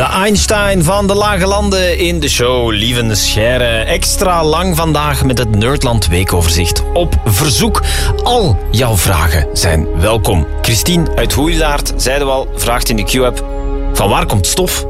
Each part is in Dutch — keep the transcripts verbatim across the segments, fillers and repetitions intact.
De Einstein van de Lage Landen in de show Lieve Scheire. Extra lang vandaag met het Nerdland weekoverzicht. Op verzoek. Al jouw vragen zijn welkom. Christine uit Hoeilaard, zeiden we al, vraagt in de Q-app: van waar komt stof?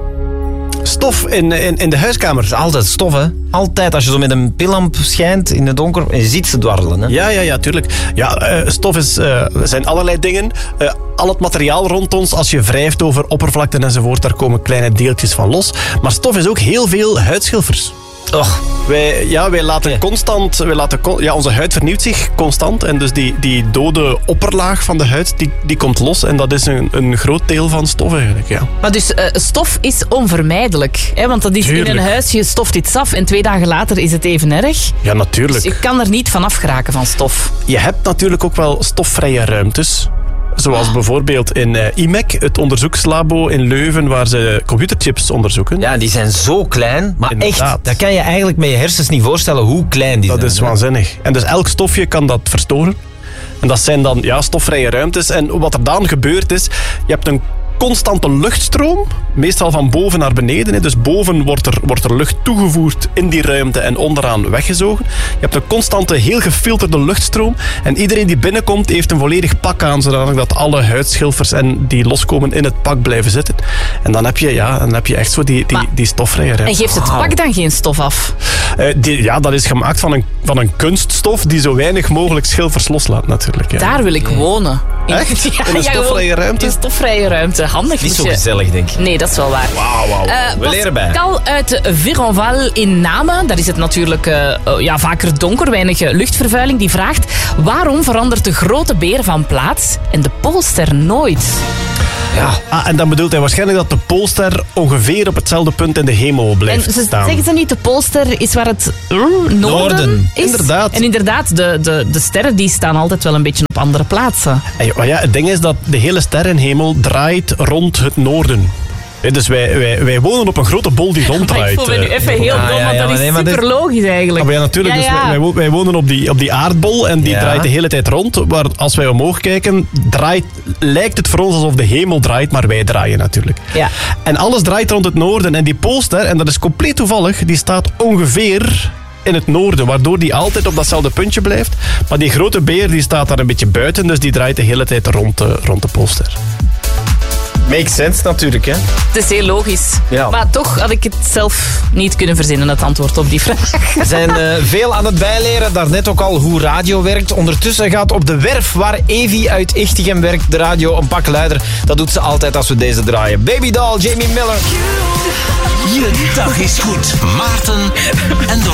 Stof in, in, in de huiskamer. Het is altijd stof, hè? Altijd als je zo met een pillamp schijnt in het donker en je ziet ze dwarrelen, hè? Ja, ja, ja, tuurlijk. Ja, uh, stof is, uh, zijn allerlei dingen. Uh, al het materiaal rond ons, als je wrijft over oppervlakten enzovoort, daar komen kleine deeltjes van los. Maar stof is ook heel veel huidschilfers. Och. Wij, ja, wij laten constant... Wij laten, ja, onze huid vernieuwt zich constant. En dus die, die dode opperlaag van de huid, die, die komt los. En dat is een, een groot deel van stof eigenlijk, ja. Maar dus uh, stof is onvermijdelijk. Hè? Want dat is Tuurlijk. In een huis, je stoft iets af en twee dagen later is het even erg. Ja, natuurlijk. Dus je kan er niet van afgeraken van stof. Je hebt natuurlijk ook wel stofvrije ruimtes. Zoals oh. bijvoorbeeld in uh, I M E C, het onderzoekslabo in Leuven, waar ze computerchips onderzoeken. Ja, die zijn zo klein, maar Inderdaad. echt, dat kan je eigenlijk met je hersens niet voorstellen hoe klein die dat zijn. Dat is waanzinnig. En dus elk stofje kan dat verstoren. En dat zijn dan ja, stofvrije ruimtes. En wat er dan gebeurt is, je hebt een constante luchtstroom, meestal van boven naar beneden. Dus boven wordt er, wordt er lucht toegevoerd in die ruimte en onderaan weggezogen. Je hebt een constante, heel gefilterde luchtstroom. En iedereen die binnenkomt, heeft een volledig pak aan, zodat alle huidschilfers en die loskomen in het pak blijven zitten. En dan heb je, ja, dan heb je echt zo die, die, die stofvrije ruimte. En geeft het pak dan geen stof af? Uh, die, ja, dat is gemaakt van een, van een kunststof die zo weinig mogelijk schilfers loslaat, natuurlijk. Ja. Daar wil ik wonen. Echt? Ja, in een stofvrije ja, ruimte? In een stofvrije ruimte. Handig. Niet zo gezellig, denk ik. Nee, dat is wel waar. Wauw, wauw. Uh, We leren bij. Pascal uit Vironval in Namen, daar is het natuurlijk uh, ja, vaker donker, weinig luchtvervuiling, die vraagt: waarom verandert de grote beer van plaats en de poolster nooit? Ja. Ah, en dan bedoelt hij waarschijnlijk dat de poolster ongeveer op hetzelfde punt in de hemel blijft en ze, staan. Zeggen ze niet, de poolster is waar het uh, noorden, noorden is? Inderdaad. En inderdaad, de, de, de sterren die staan altijd wel een beetje op andere plaatsen. En, maar ja, het ding is dat de hele sterrenhemel draait rond het noorden. Dus wij, wij, wij wonen op een grote bol die ronddraait. Ik voel me nu even heel ja, dom, ja, want ja, dat is nee, super dit... logisch eigenlijk. Maar ja, natuurlijk. Ja, ja. Dus wij, wij wonen op die, op die aardbol en die ja. draait de hele tijd rond. Maar als wij omhoog kijken, draait, lijkt het voor ons alsof de hemel draait, maar wij draaien natuurlijk. Ja. En alles draait rond het noorden. En die poolster, en dat is compleet toevallig, die staat ongeveer in het noorden, waardoor die altijd op datzelfde puntje blijft. Maar die grote beer die staat daar een beetje buiten, dus die draait de hele tijd rond de, rond de poolster. Makes sense natuurlijk, hè? Het is heel logisch. Ja. Maar toch had ik het zelf niet kunnen verzinnen, het antwoord op die vraag. We zijn uh, veel aan het bijleren, daarnet ook al hoe radio werkt. Ondertussen gaat op de werf waar Evie uit Echtegem werkt de radio een pak luider. Dat doet ze altijd als we deze draaien. Baby Doll, Jamie Miller. Je dag is goed. Maarten en Daan.